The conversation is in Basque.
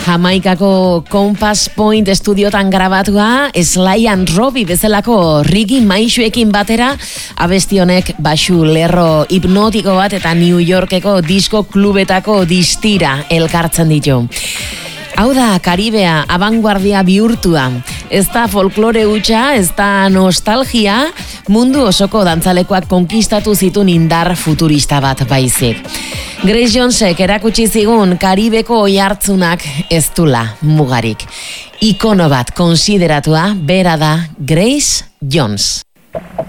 Jamaikako Compass Point estudiotan grabatua, Sly and Robbie bezalako Ricky maisuekin batera, abesti honek baxu lerro hipnotiko bat eta New Yorkeko disko klubetako distira elkartzen ditu. Hau da, Karibea, abanguardia bihurtua. Ez da folklore hutsa, ez da nostalgia, mundu osoko dantzalekoak konkistatu zituen indar futurista bat baizik. Grace Jonesek erakutsi zigun Karibeko oihartzunak ez dula mugarik. Ikono bat konsideratua bera da Grace Jones.